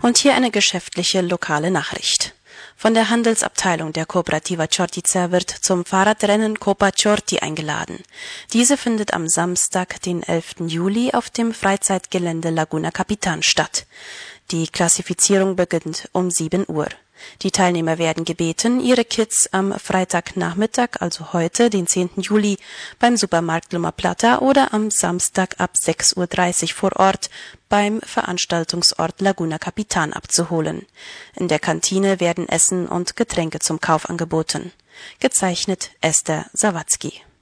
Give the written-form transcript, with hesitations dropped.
Und hier eine geschäftliche lokale Nachricht. Von der Handelsabteilung der Kooperativa Chortica wird zum Fahrradrennen Copa Chorti eingeladen. Diese findet am Samstag, den 11. Juli, auf dem Freizeitgelände Laguna Capitan statt. Die Klassifizierung beginnt um 7 Uhr. Die Teilnehmer werden gebeten, ihre Kits am Freitagnachmittag, also heute, den 10. Juli, beim Supermarkt Loma Plata oder am Samstag ab 6:30 Uhr vor Ort beim Veranstaltungsort Laguna Capitan abzuholen. In der Kantine werden Essen und Getränke zum Kauf angeboten. Gezeichnet Esther Sawatzki.